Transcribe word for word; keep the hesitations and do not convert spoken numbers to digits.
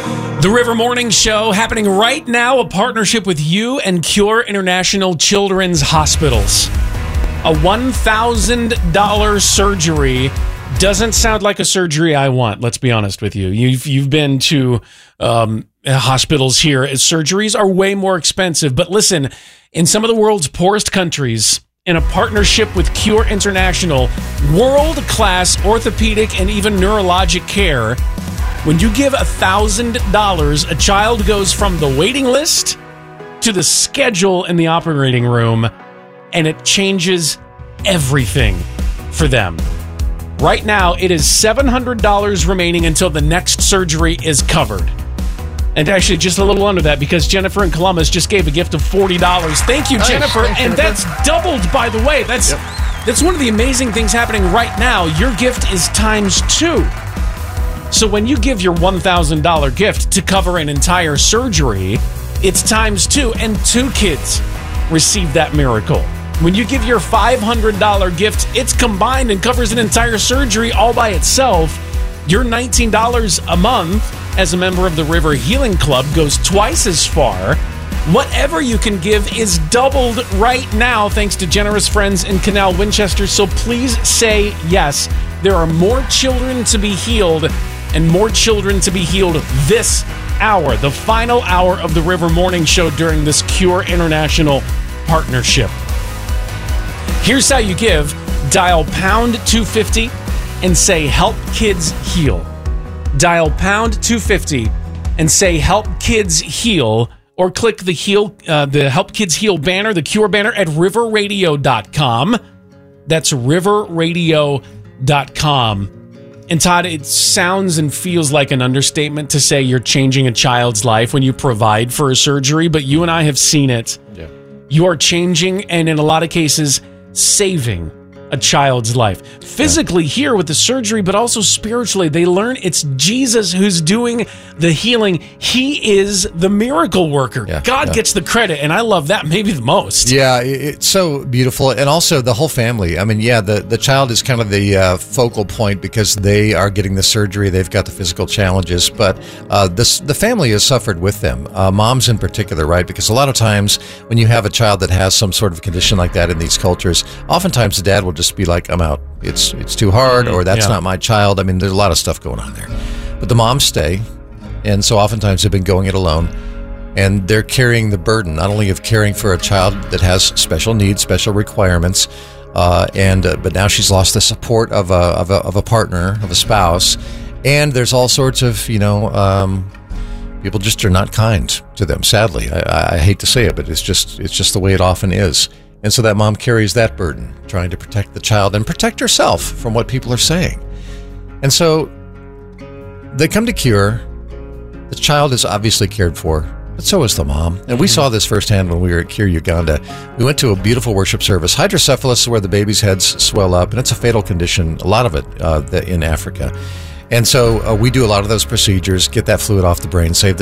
The River Morning Show happening right now, a partnership with you and Cure International Children's Hospitals. A one thousand dollars surgery doesn't sound like a surgery I want, let's be honest with you. You've, you've been to um, hospitals here. Surgeries are way more expensive. But listen, in some of the world's poorest countries, in a partnership with Cure International, world-class orthopedic and even neurologic care, when you give one thousand dollars, a child goes from the waiting list to the schedule in the operating room, and it changes everything for them. Right now, it is seven hundred dollars remaining until the next surgery is covered. And actually, just a little under that, because Jennifer in Columbus just gave a gift of forty dollars. Thank you, Jennifer. Nice. And that's doubled, by the way. That's, yep. that's one of the amazing things happening right now. Your gift is times two. So when you give your one thousand dollars gift to cover an entire surgery, it's times two, and two kids receive that miracle. When you give your five hundred dollars gift, it's combined and covers an entire surgery all by itself. Your nineteen dollars a month as a member of the River Healing Club goes twice as far. Whatever you can give is doubled right now thanks to generous friends in Canal Winchester. So please say yes. There are more children to be healed, and more children to be healed this hour, the final hour of the River Morning Show during this Cure International partnership. Here's how you give. Dial pound two fifty and say help kids heal. Dial pound two fifty and say help kids heal, or click the heal uh, the Help Kids Heal banner, the Cure banner at river radio dot com. That's river radio dot com. And Todd, it sounds and feels like an understatement to say you're changing a child's life when you provide for a surgery, but you and I have seen it. Yeah. You are changing, and in a lot of cases, saving a child's life. Physically here with the surgery, but also spiritually. They learn it's Jesus who's doing the healing. He is the miracle worker. Yeah, God yeah. gets the credit, and I love that maybe the most. Yeah, it's so beautiful. And also the whole family. I mean, yeah, the, the child is kind of the uh, focal point because they are getting the surgery. They've got the physical challenges, but uh, this, the family has suffered with them. Uh, moms in particular, right? Because a lot of times when you have a child that has some sort of condition like that in these cultures, oftentimes the dad will just be like, I'm out. It's it's too hard, or that's yeah. not my child. I mean, there's a lot of stuff going on there. But the moms stay, and so oftentimes they've been going it alone, and they're carrying the burden, not only of caring for a child that has special needs, special requirements, uh, and uh, but now she's lost the support of a, of a of a partner, of a spouse, and there's all sorts of, you know, um, people just are not kind to them, sadly. I, I hate to say it, but it's just it's just the way it often is. And so that mom carries that burden, trying to protect the child and protect herself from what people are saying. And so they come to Cure. The child is obviously cared for, but so is the mom. And we saw this firsthand when we were at Cure Uganda. We went to a beautiful worship service. Hydrocephalus is where the baby's heads swell up, and it's a fatal condition, a lot of it uh, in Africa. And so uh, we do a lot of those procedures, get that fluid off the brain, save the